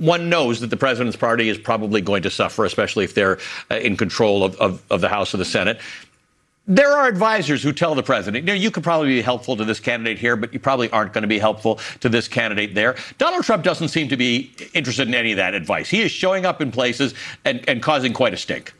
one knows that the president's party is probably going to suffer, especially if they're in control of the House or the Senate. There are advisors who tell the president, you could probably be helpful to this candidate here, but you probably aren't going to be helpful to this candidate there. Donald Trump doesn't seem to be interested in any of that advice. He is showing up in places and causing quite a stink.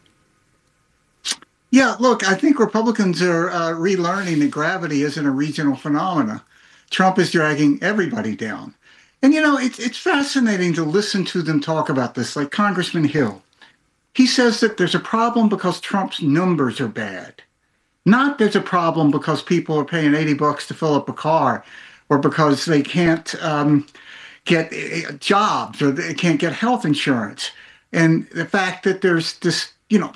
Yeah, look, I think Republicans are relearning that gravity isn't a regional phenomena. Trump is dragging everybody down. And, it's fascinating to listen to them talk about this, like Congressman Hill. He says that there's a problem because Trump's numbers are bad. Not there's a problem because people are paying $80 to fill up a car, or because they can't get jobs, or they can't get health insurance. And the fact that there's this,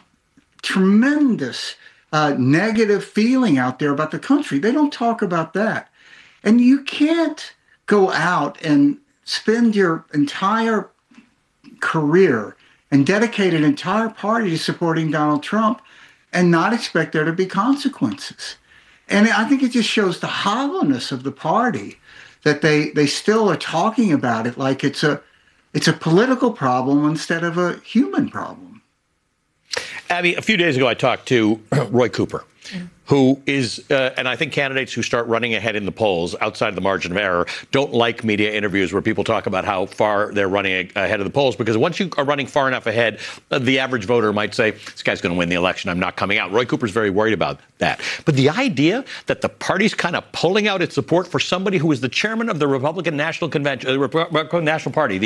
tremendous negative feeling out there about the country. They don't talk about that. And you can't go out and spend your entire career and dedicate an entire party to supporting Donald Trump and not expect there to be consequences. And I think it just shows the hollowness of the party that they still are talking about it like it's a political problem instead of a human problem. Abby, a few days ago, I talked to Roy Cooper, who is, and I think candidates who start running ahead in the polls outside the margin of error don't like media interviews where people talk about how far they're running ahead of the polls, because once you are running far enough ahead, the average voter might say, this guy's going to win the election, I'm not coming out. Roy Cooper's very worried about that. But the idea that the party's kind of pulling out its support for somebody who is the chairman of the Republican National Convention, the Republican National Party,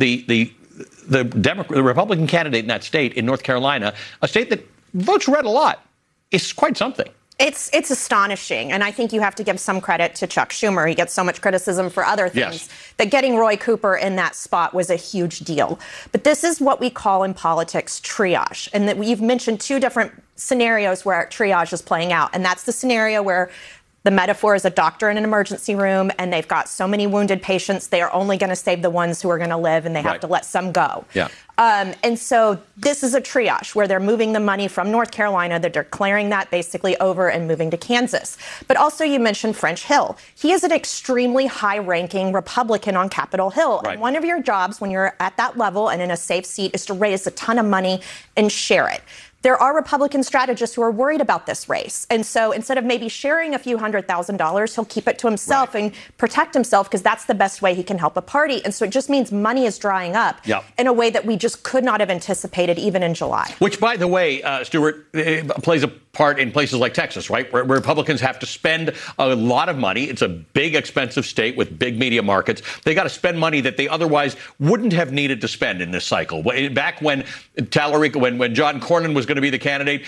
the Republican candidate in that state, in North Carolina, a state that votes red a lot, is quite something. It's astonishing, and I think you have to give some credit to Chuck Schumer. He gets so much criticism for other things, that getting Roy Cooper in that spot was a huge deal. But this is what we call in politics triage, and that you've mentioned two different scenarios where triage is playing out, and that's the scenario where the metaphor is a doctor in an emergency room, and they've got so many wounded patients, they are only going to save the ones who are going to live, and they have to let some go. Yeah. And so this is a triage where they're moving the money from North Carolina. They're declaring that basically over and moving to Kansas. But also you mentioned French Hill. He is an extremely high-ranking Republican on Capitol Hill. Right. And one of your jobs when you're at that level and in a safe seat is to raise a ton of money and share it. There are Republican strategists who are worried about this race. And so instead of maybe sharing a few $100,000, he'll keep it to himself and protect himself, because that's the best way he can help a party. And so it just means money is drying up in a way that we just could not have anticipated even in July. Which, by the way, Stuart, plays a part in places like Texas, right, where Republicans have to spend a lot of money. It's a big, expensive state with big media markets. They got to spend money that they otherwise wouldn't have needed to spend in this cycle. Back when when John Cornyn was going to be the candidate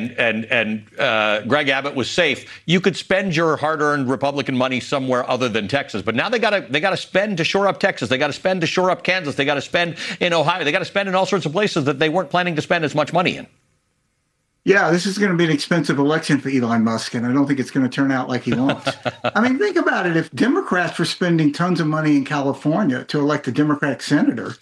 and Greg Abbott was safe, you could spend your hard-earned Republican money somewhere other than Texas. But now they got to spend to shore up Texas. They got to spend to shore up Kansas. They got to spend in Ohio. They got to spend in all sorts of places that they weren't planning to spend as much money in. Yeah, this is going to be an expensive election for Elon Musk, and I don't think it's going to turn out like he wants. I mean, think about it. If Democrats were spending tons of money in California to elect a Democratic senator,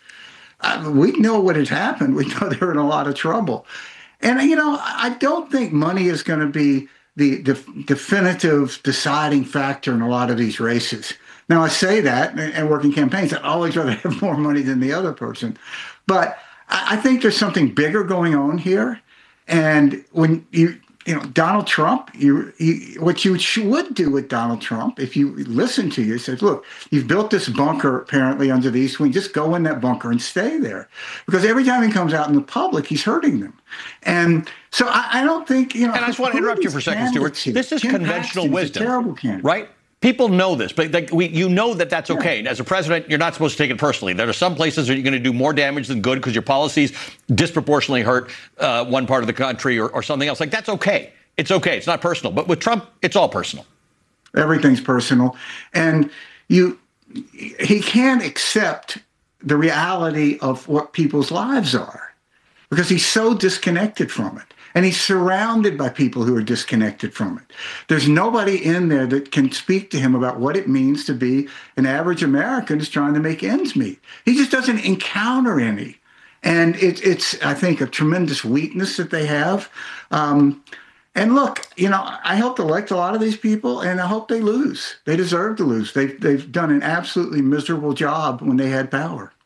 we know what had happened. We know they're in a lot of trouble. And, I don't think money is going to be the definitive deciding factor in a lot of these races. Now, I say that and work in campaigns. I'd always rather have more money than the other person. But I think there's something bigger going on here. And when Donald Trump, what you would do with Donald Trump, if you listen to you, says, look, you've built this bunker apparently under the East Wing. Just go in that bunker and stay there. Because every time he comes out in the public, he's hurting them. And so I don't think, And I just want to interrupt you for a second, Stuart. This is conventional wisdom. Terrible candidate. Right? People know this, but you know that's okay. Yeah. As a president, you're not supposed to take it personally. There are some places where you're going to do more damage than good because your policies disproportionately hurt one part of the country or something else. Like, that's okay. It's okay. It's not personal. But with Trump, it's all personal. Everything's personal. And he can't accept the reality of what people's lives are because he's so disconnected from it. And he's surrounded by people who are disconnected from it. There's nobody in there that can speak to him about what it means to be an average American who's trying to make ends meet. He just doesn't encounter any. And it's I think, a tremendous weakness that they have. And look, I helped elect a lot of these people, and I hope they lose. They deserve to lose. They've done an absolutely miserable job when they had power.